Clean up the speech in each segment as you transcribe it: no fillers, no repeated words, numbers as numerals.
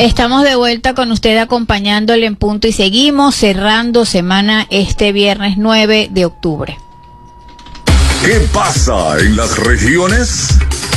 Estamos de vuelta con usted acompañándole en punto y seguimos cerrando semana este viernes 9 de octubre. ¿Qué pasa en las regiones?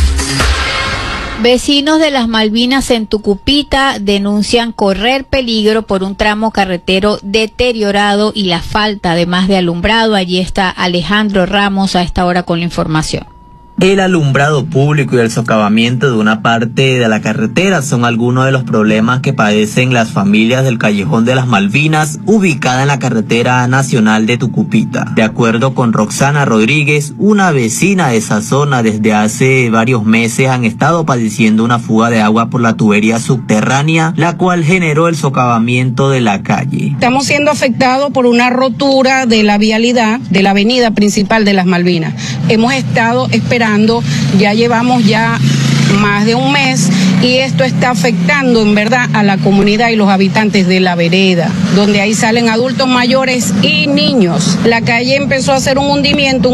Vecinos de las Malvinas en Tucupita denuncian correr peligro por un tramo carretero deteriorado y la falta además de alumbrado. Allí está Alejandro Ramos a esta hora con la información. El alumbrado público y el socavamiento de una parte de la carretera son algunos de los problemas que padecen las familias del Callejón de las Malvinas, ubicada en la carretera nacional de Tucupita. De acuerdo con Roxana Rodríguez, una vecina de esa zona, desde hace varios meses han estado padeciendo una fuga de agua por la tubería subterránea, la cual generó el socavamiento de la calle. Estamos siendo afectados por una rotura de la vialidad de la avenida principal de las Malvinas. Hemos estado esperando, ya llevamos más de un mes y esto está afectando en verdad a la comunidad y los habitantes de la vereda, donde ahí salen adultos mayores y niños. La calle empezó a hacer un hundimiento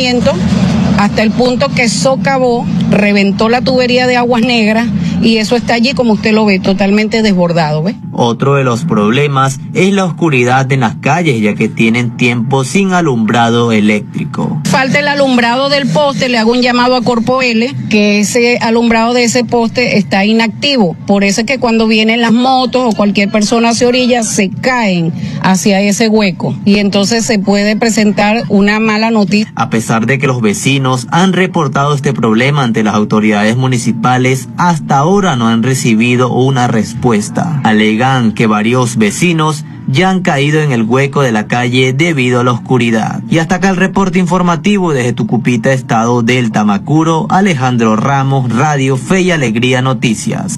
hasta el punto que socavó, reventó la tubería de aguas negras y eso está allí, como usted lo ve, totalmente desbordado, ¿ve? Otro de los problemas es la oscuridad en las calles, ya que tienen tiempo sin alumbrado eléctrico. Falta el alumbrado del poste, le hago un llamado a Corpo L, que ese alumbrado de ese poste está inactivo. Por eso es que cuando vienen las motos o cualquier persona hacia orilla, se caen hacia ese hueco y entonces se puede presentar una mala noticia. A pesar de que los vecinos han reportado este problema ante las autoridades municipales, hasta ahora no han recibido una respuesta. Alegan que varios vecinos ya han caído en el hueco de la calle debido a la oscuridad. Y hasta acá el reporte informativo desde Tucupita, estado del Tamacuro. Alejandro Ramos, Radio Fe y Alegría Noticias.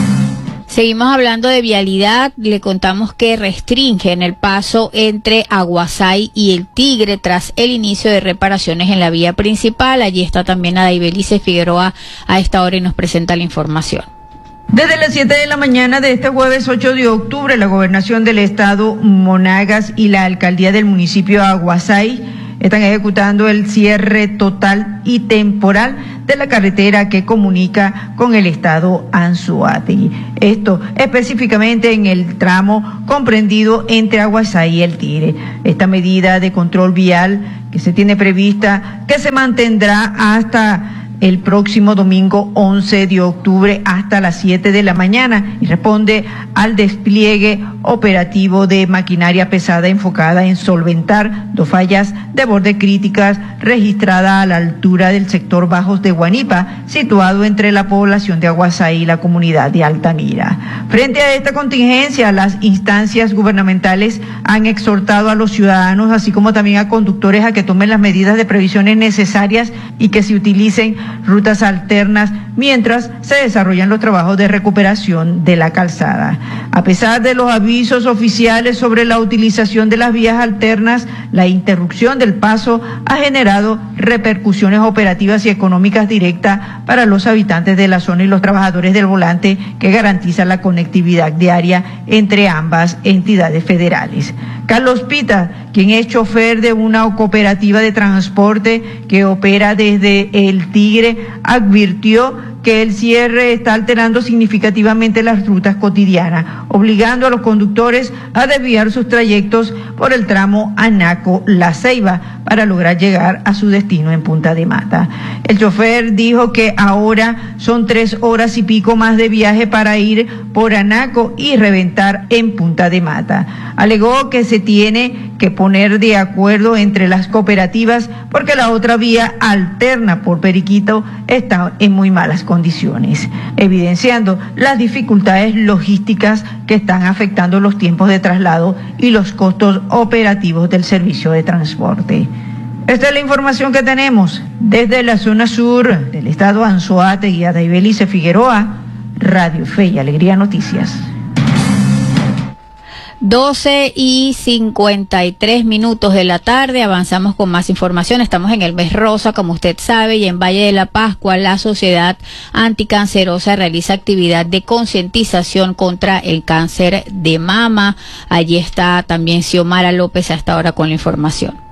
Seguimos hablando de vialidad. Le contamos que restringen el paso entre Aguasay y El Tigre tras el inicio de reparaciones en la vía principal. Allí está también Adaibelice Figueroa a esta hora y nos presenta la información. Desde las 7 de la mañana de este jueves 8 de octubre, la Gobernación del Estado Monagas y la Alcaldía del municipio Aguasay están ejecutando el cierre total y temporal de la carretera que comunica con el estado Anzoátegui. Esto específicamente en el tramo comprendido entre Aguasay y El Tigre. Esta medida de control vial que se tiene prevista que se mantendrá hasta el próximo domingo 11 de octubre hasta las 7 de la mañana y responde al despliegue operativo de maquinaria pesada enfocada en solventar dos fallas de borde críticas registradas a la altura del sector Bajos de Guanipa, situado entre la población de Aguasay y la comunidad de Altamira. Frente a esta contingencia, las instancias gubernamentales han exhortado a los ciudadanos, así como también a conductores, a que tomen las medidas de previsiones necesarias y que se utilicen rutas alternas mientras se desarrollan los trabajos de recuperación de la calzada. A pesar de los avisos oficiales sobre la utilización de las vías alternas, la interrupción del paso ha generado repercusiones operativas y económicas directas para los habitantes de la zona y los trabajadores del volante que garantizan la conectividad diaria entre ambas entidades federales. Carlos Pita, quien es chofer de una cooperativa de transporte que opera desde El Tigre, advirtió que el cierre está alterando significativamente las rutas cotidianas, obligando a los conductores a desviar sus trayectos por el tramo Anaco-La Ceiba para lograr llegar a su destino en Punta de Mata. El chofer dijo que ahora son 3 horas y pico más de viaje para ir por Anaco y reventar en Punta de Mata. Alegó que se tiene que poner de acuerdo entre las cooperativas porque la otra vía alterna por Periquito está en muy malas condiciones, evidenciando las dificultades logísticas que están afectando los tiempos de traslado y los costos operativos del servicio de transporte. Esta es la información que tenemos desde la zona sur del estado Anzoátegui. Adaibelice Figueroa, Radio Fe y Alegría Noticias. 12:53 de la tarde, avanzamos con más información. Estamos en el mes rosa, como usted sabe, y en Valle de la Pascua la Sociedad Anticancerosa realiza actividad de concientización contra el cáncer de mama. Allí está también Xiomara López a esta hora con la información.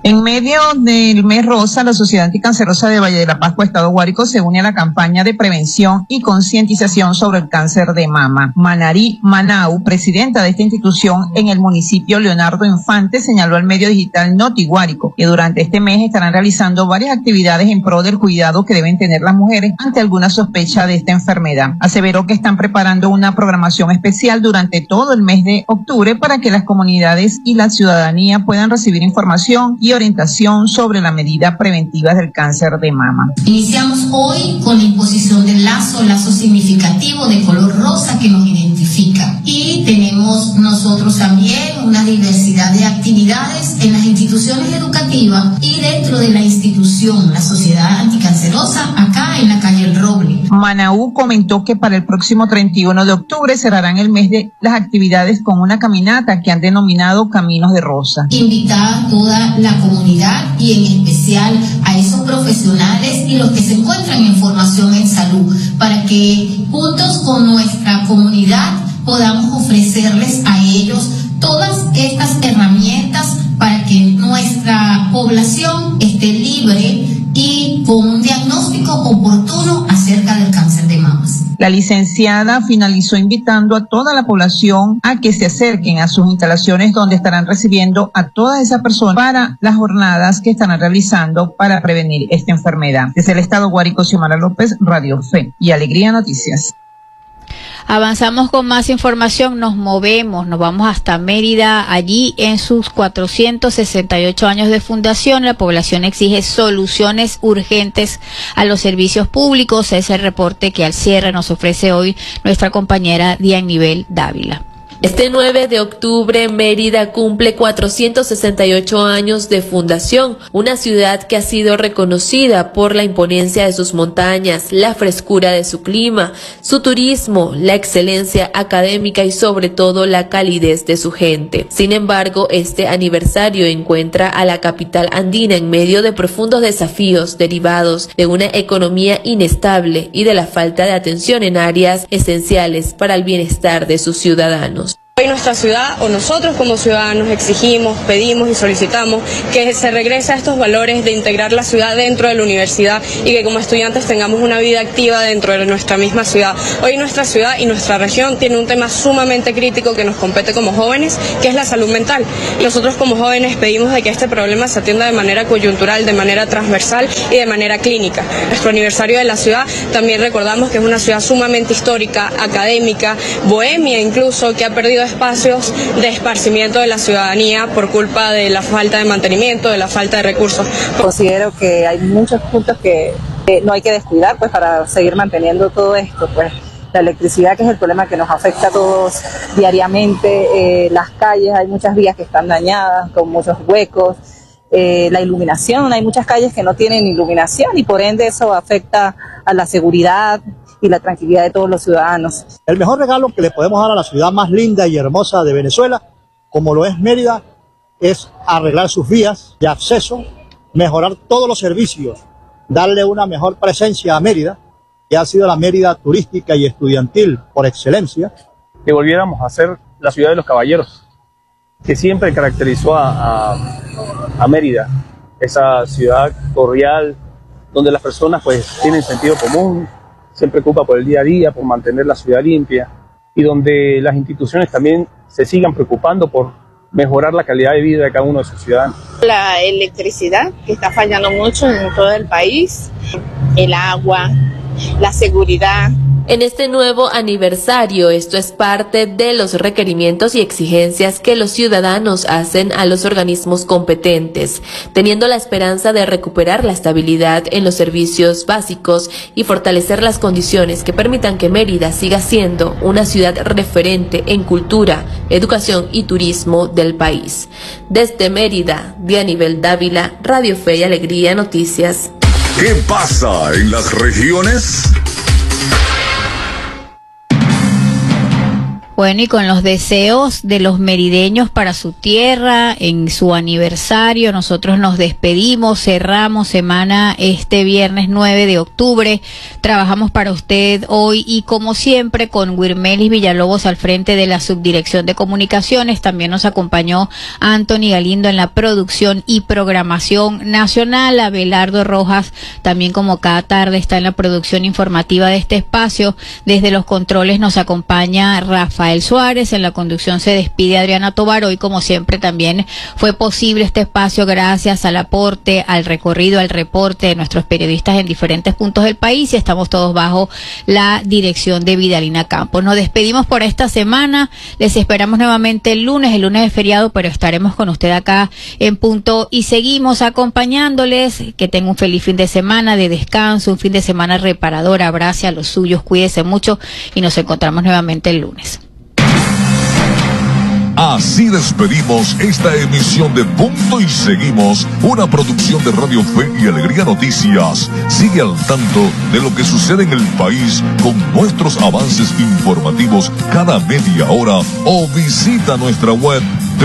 En medio del mes rosa, la Sociedad Anticancerosa de Valle de la Pascua, Estado Guárico, se une a la campaña de prevención y concientización sobre el cáncer de mama. Manari Manau, presidenta de esta institución en el municipio Leonardo Infante, señaló al medio digital Noti Guárico que durante este mes estarán realizando varias actividades en pro del cuidado que deben tener las mujeres ante alguna sospecha de esta enfermedad. Aseveró que están preparando una programación especial durante todo el mes de octubre para que las comunidades y la ciudadanía puedan recibir información y orientación sobre la medida preventiva del cáncer de mama. Iniciamos hoy con la imposición del lazo significativo de color rosa que nos identifica. Y tenemos nosotros también una diversidad de actividades en las instituciones educativas y dentro de la institución, la Sociedad Anticancerosa, acá en la calle El Roble. Manau comentó que para el próximo 31 de octubre cerrarán el mes de las actividades con una caminata que han denominado Caminos de Rosa. Invitar a toda la comunidad y en especial a esos profesionales y los que se encuentran en formación en salud para que juntos con nuestra comunidad podamos ofrecerles a ellos todas estas herramientas para que nuestra población esté libre y con un diagnóstico oportuno acerca del cáncer de mamas. La licenciada finalizó invitando a toda la población a que se acerquen a sus instalaciones donde estarán recibiendo a todas esas personas para las jornadas que estarán realizando para prevenir esta enfermedad. Desde el Estado Guárico, Xiomara López, Radio Fe y Alegría Noticias. Avanzamos con más información, nos vamos hasta Mérida. Allí, en sus 468 años de fundación, la población exige soluciones urgentes a los servicios públicos. Es el reporte que al cierre nos ofrece hoy nuestra compañera Dianibel Dávila. Este 9 de octubre, Mérida cumple 468 años de fundación, una ciudad que ha sido reconocida por la imponencia de sus montañas, la frescura de su clima, su turismo, la excelencia académica y sobre todo la calidez de su gente. Sin embargo, este aniversario encuentra a la capital andina en medio de profundos desafíos derivados de una economía inestable y de la falta de atención en áreas esenciales para el bienestar de sus ciudadanos. Hoy nuestra ciudad, o nosotros como ciudadanos, exigimos, pedimos y solicitamos que se regrese a estos valores de integrar la ciudad dentro de la universidad y que como estudiantes tengamos una vida activa dentro de nuestra misma ciudad. Hoy nuestra ciudad y nuestra región tiene un tema sumamente crítico que nos compete como jóvenes, que es la salud mental. Nosotros como jóvenes pedimos de que este problema se atienda de manera coyuntural, de manera transversal y de manera clínica. Nuestro aniversario de la ciudad también recordamos que es una ciudad sumamente histórica, académica, bohemia incluso, que ha perdido espacios de esparcimiento de la ciudadanía por culpa de la falta de mantenimiento, de la falta de recursos. Considero que hay muchos puntos que no hay que descuidar pues para seguir manteniendo todo esto, pues la electricidad, que es el problema que nos afecta a todos diariamente, las calles, hay muchas vías que están dañadas con muchos huecos, la iluminación, hay muchas calles que no tienen iluminación y por ende eso afecta a la seguridad y la tranquilidad de todos los ciudadanos. El mejor regalo que le podemos dar a la ciudad más linda y hermosa de Venezuela, como lo es Mérida, es arreglar sus vías de acceso, mejorar todos los servicios, darle una mejor presencia a Mérida, que ha sido la Mérida turística y estudiantil por excelencia. Que volviéramos a ser la ciudad de los caballeros, que siempre caracterizó a Mérida, esa ciudad cordial, donde las personas pues tienen sentido común, se preocupa por el día a día, por mantener la ciudad limpia y donde las instituciones también se sigan preocupando por mejorar la calidad de vida de cada uno de sus ciudadanos. La electricidad, que está fallando mucho en todo el país, el agua, la seguridad. En este nuevo aniversario, esto es parte de los requerimientos y exigencias que los ciudadanos hacen a los organismos competentes, teniendo la esperanza de recuperar la estabilidad en los servicios básicos y fortalecer las condiciones que permitan que Mérida siga siendo una ciudad referente en cultura, educación y turismo del país. Desde Mérida, Dianibel Dávila, Radio Fe y Alegría Noticias. ¿Qué pasa en las regiones? Bueno, y con los deseos de los merideños para su tierra, en su aniversario, nosotros nos despedimos, cerramos semana este viernes 9 de octubre. Trabajamos para usted hoy y como siempre con Wirmelis Villalobos al frente de la Subdirección de Comunicaciones. También nos acompañó Anthony Galindo en la producción y programación nacional. Abelardo Rojas también como cada tarde está en la producción informativa de este espacio. Desde los controles nos acompaña Rafael Suárez, en la conducción se despide Adriana Tobar. Hoy como siempre también fue posible este espacio gracias al aporte, al recorrido, al reporte de nuestros periodistas en diferentes puntos del país y estamos todos bajo la dirección de Vidalina Campos. Nos despedimos por esta semana, les esperamos nuevamente el lunes es feriado, pero estaremos con usted acá en punto y seguimos acompañándoles. Que tengan un feliz fin de semana de descanso, un fin de semana reparador, abrace a los suyos, cuídese mucho y nos encontramos nuevamente el lunes. Así despedimos esta emisión de Punto y Seguimos, una producción de Radio Fe y Alegría Noticias. Sigue al tanto de lo que sucede en el país con nuestros avances informativos cada media hora o visita nuestra web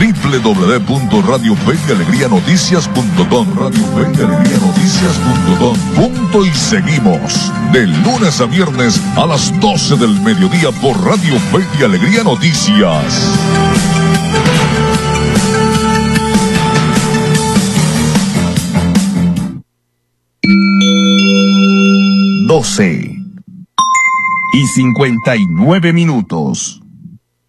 www.radiofeyalegrianoticias.com. Punto y Seguimos, de lunes a viernes a las 12 del mediodía por Radio Fe y Alegría Noticias. 12:59.